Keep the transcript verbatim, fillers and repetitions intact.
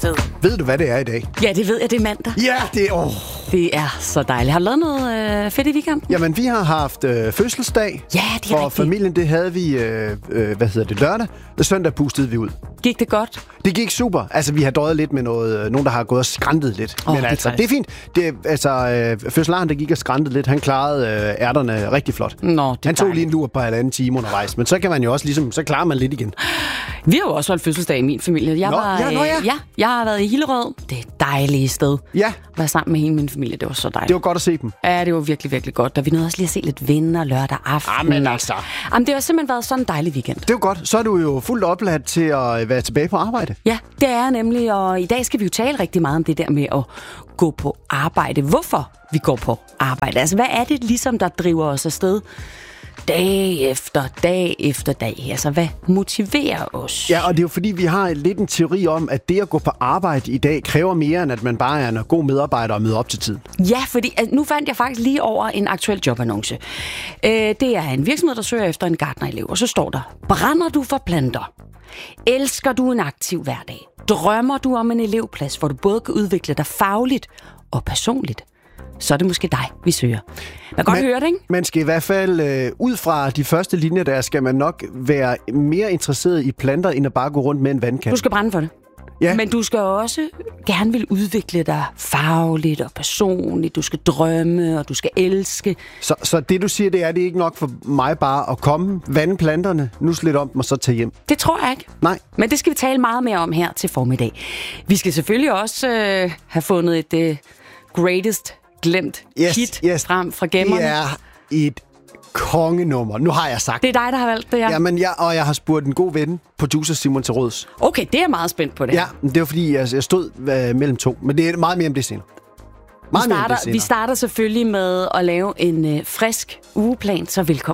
Fed. Ved du, hvad det er i dag? Ja, det ved jeg, det er mandag. Ja, det er... Oh. Det er så dejligt. Har du lavet noget øh, fedt i weekenden? Jamen, vi har haft øh, fødselsdag. Ja, det er for rigtigt. familien, det havde vi, øh, øh, hvad hedder det, lørdag. Og søndag pustede vi ud. Gik det godt? Det gik super. Altså, vi har døjet lidt med noget, øh, nogen, der har gået og skræntet lidt. Oh, Men det altså, er det er fint. Det, altså, øh, fødselaren, der gik og skræntet lidt, han klarede øh, ærterne rigtig flot. Nå, det er han tog dejligt. lige en lur på halvanden time undervejs. Men så kan man jo også ligesom, så klarer man lidt igen. Vi har jo også holdt fødselsdag i min familie. Jeg Nå, var, ja, nå ja. Øh, ja. Jeg har været i Hillerød. Det er et dejligt sted. Ja, Var sammen med hele min familie. Det var så dejligt. det var godt at se dem. Ja, det var virkelig, virkelig godt. Og vi nåede også lige at se lidt venner lørdag aften. Jamen altså. Jamen, det har simpelthen været sådan en dejlig weekend. Det var godt. Så er du jo fuldt opladt til at være tilbage på arbejde. Ja, det er jeg nemlig, og i dag skal vi jo tale rigtig meget om det der med at gå på arbejde. Hvorfor vi går på arbejde? Altså, hvad er det ligesom, der driver os afsted dag efter dag efter dag? Altså, hvad motiverer os? Ja, og det er jo fordi, vi har lidt en teori om, at det at gå på arbejde i dag kræver mere, end at man bare er en god medarbejder og møder op til tiden. Ja, fordi altså, nu fandt jeg faktisk lige over en aktuel jobannonce. Øh, det er en virksomhed, der søger efter en gartnerelev, og så står der: brænder du for planter? Elsker du en aktiv hverdag? Drømmer du om en elevplads, hvor du både kan udvikle dig fagligt og personligt? Så er det måske dig, vi søger. Man kan godt Man- høre det, ikke? Man skal i hvert fald, øh, ud fra de første linjer der, skal man nok være mere interesseret i planter, end at bare gå rundt med en vandkande. Du skal brænde for det. Ja. Men du skal også gerne vil udvikle dig fagligt og personligt. Du skal drømme, og du skal elske. Så, så det, du siger, det er, det er ikke nok for mig bare at komme, vande planterne, nus lidt om dem, og så tage hjem. Det tror jeg ikke. Nej. Men det skal vi tale meget mere om her til formiddag. Vi skal selvfølgelig også øh, have fundet et øh, greatest glemt Yes, hit yes. frem fra gemmerne. Det er et kongenummer. Nu har jeg sagt. Det er dig, der har valgt det, ja. Jamen, jeg, og jeg har spurgt en god ven, producer Simon til råds. Okay, det er jeg meget spændt på det. Ja, men det var fordi, jeg, jeg stod øh, mellem to. Men det er meget mere om det senere. Vi Meget mere om det starter, senere. vi starter selvfølgelig med at lave en øh, frisk ugeplan, så velkommen.